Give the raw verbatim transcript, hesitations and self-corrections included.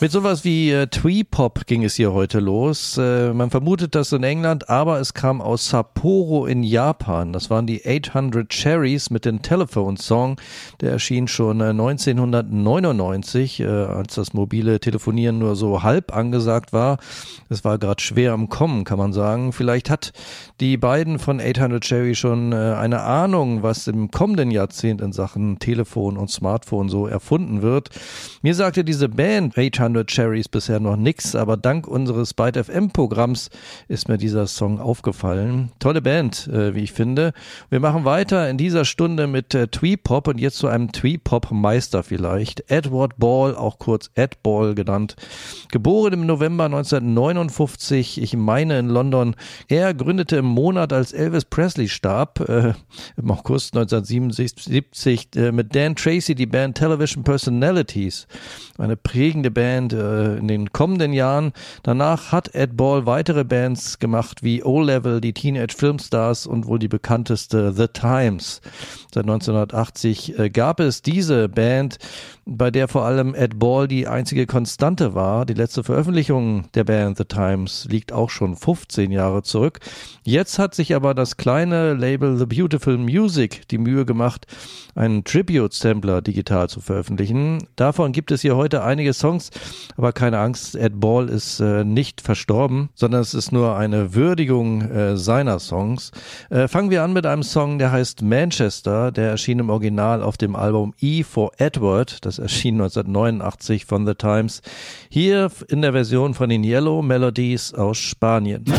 Mit sowas wie äh, Twee-Pop ging es hier heute los. Äh, man vermutet das in England, aber es kam aus Sapporo in Japan. Das waren die achthundert Cherries mit dem Telephone Song. Der erschien schon äh, neunzehnhundertneunundneunzig, äh, als das mobile Telefonieren nur so halb angesagt war. Es war gerade schwer am Kommen, kann man sagen. Vielleicht hat die beiden von achthundert Cherry schon äh, eine Ahnung, was im kommenden Jahrzehnt in Sachen Telefon und Smartphone so erfunden wird. Mir sagte diese Band achthundert Cherries bisher noch nix, aber dank unseres Byte F M-Programms ist mir dieser Song aufgefallen. Tolle Band, äh, wie ich finde. Wir machen weiter in dieser Stunde mit äh, Twee-Pop und jetzt zu einem Twee-Pop-Meister vielleicht. Edward Ball, auch kurz Ed Ball genannt. Geboren im November neunzehnhundertneunundfünfzig, ich meine in London. Er gründete im Monat, als Elvis Presley starb, äh, im August neunzehnhundertsiebenundsiebzig, äh, mit Dan Tracy die Band Television Personalities. Eine prägende Band äh, in den kommenden Jahren. Danach hat Ed Ball weitere Bands gemacht wie O-Level, die Teenage Filmstars und wohl die bekannteste The Times. Seit neunzehnhundertachtzig äh, gab es diese Band, bei der vor allem Ed Ball die einzige Konstante war. Die letzte Veröffentlichung der Band The Times liegt auch schon fünfzehn Jahre zurück. Jetzt hat sich aber das kleine Label The Beautiful Music die Mühe gemacht, einen Tribute-Sampler digital zu veröffentlichen. Davon gibt es hier heute einige Songs, aber keine Angst, Ed Ball ist äh, nicht verstorben, sondern es ist nur eine Würdigung äh, seiner Songs. Äh, fangen wir an mit einem Song, der heißt Manchester. Der erschien im Original auf dem Album E for Edward. Das erschien neunzehnhundertneunundachtzig von The Times. Hier in der Version von den Yellow Melodies aus Spanien.